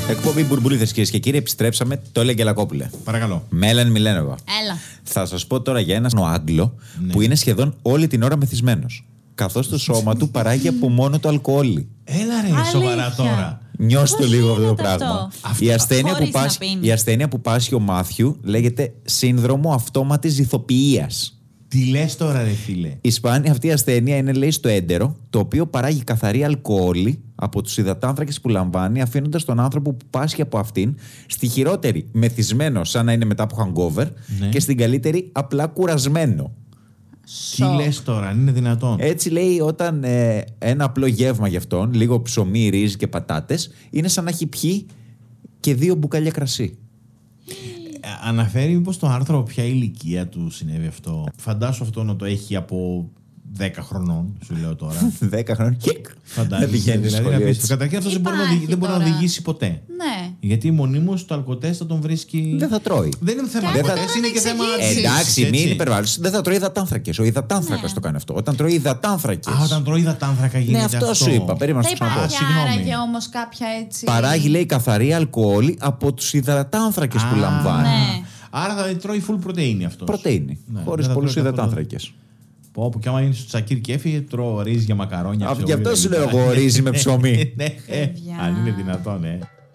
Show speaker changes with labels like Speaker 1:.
Speaker 1: Εκπομπή Μπουρμπουλίδες, κυρίες και κύριοι, επιστρέψαμε. Το έλεγε Λακόπουλε.
Speaker 2: Παρακαλώ.
Speaker 1: Μέλαν Μιλένοβα.
Speaker 3: Έλα.
Speaker 1: Θα σας πω τώρα για έναν Άγγλο που είναι σχεδόν όλη την ώρα μεθυσμένος. Καθώς το σώμα του παράγει από μόνο το αλκοόλ.
Speaker 2: Έλα ρε, σοβαρά τώρα.
Speaker 1: Νιώστε
Speaker 3: Πώς
Speaker 1: λίγο αυτό το
Speaker 3: γίνεται
Speaker 1: πράγμα.
Speaker 3: αυτό?
Speaker 1: Η ασθένεια που πάσχει ο Μάθιου λέγεται σύνδρομο αυτόματης ηθοποιίας.
Speaker 2: Τι λες τώρα, ρε φίλε.
Speaker 1: Η σπάνια αυτή ασθένεια είναι, λέει, στο έντερο, το οποίο παράγει καθαρή αλκοόλη από τους υδατάνθρακες που λαμβάνει, αφήνοντας τον άνθρωπο που πάσχει από αυτήν στη χειρότερη μεθυσμένο, σαν να είναι μετά από hangover, και στην καλύτερη απλά κουρασμένο.
Speaker 2: Τι λες τώρα, αν είναι δυνατόν.
Speaker 1: Έτσι, λέει, όταν ένα απλό γεύμα για αυτόν, λίγο ψωμί, ρύζι και πατάτες, είναι σαν να έχει πιει και 2 μπουκάλια κρασί.
Speaker 2: Αναφέρει μήπως το άρθρο ποια ηλικία του συνέβη αυτό. Φαντάσου αυτό να το έχει από 10 χρονών, σου λέω τώρα.
Speaker 1: 10 χρόνια.
Speaker 2: Φαντάζεσαι.
Speaker 1: Δεν πηγαίνει στο σχολείο έτσι.
Speaker 2: Καταρχήν αυτό δεν μπορεί να οδηγήσει ποτέ.
Speaker 3: Ναι.
Speaker 2: Γιατί μονίμως το αλκοτέστ θα τον βρίσκει.
Speaker 1: Δεν θα τρώει.
Speaker 2: Δεν είναι θέμα αλκοτέστ, είναι και θέμα.
Speaker 1: Εντάξει, μην υπερβάλλεις. Δεν θα τρώει υδατάνθρακες. Ο υδατάνθρακας το κάνει αυτό. Όταν τρώει υδατάνθρακες.
Speaker 2: Α, όταν τρώει υδατάνθρακα γίνεται.
Speaker 1: Ναι, αυτό σου είπα. Περίμενα να σου ξαναπώ.
Speaker 3: Υπάρχει άραγε όμως κάποια έτσι.
Speaker 1: Παράγει, λέει, καθαρή αλκοόλη από τους υδατάνθρακες που λαμβάνει.
Speaker 3: Ναι.
Speaker 2: Άρα θα τρώει full πρωτεΐνη αυτό.
Speaker 1: Πρωτεΐνη. Χωρίς πολλούς υδατάνθρακες.
Speaker 2: Όπου κι άμα είναι στο τσακίρ και έφυγε, τρώω ρύζι για μακαρόνια.
Speaker 1: Γι' αυτό σου λέω εγώ ρύζι με ψωμί.
Speaker 2: Αν είναι δυνατόν,